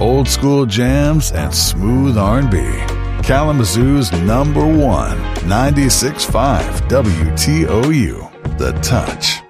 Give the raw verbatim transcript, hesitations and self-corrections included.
old school jams and smooth R and B. Kalamazoo's number one, ninety-six point five W T O U, The Touch.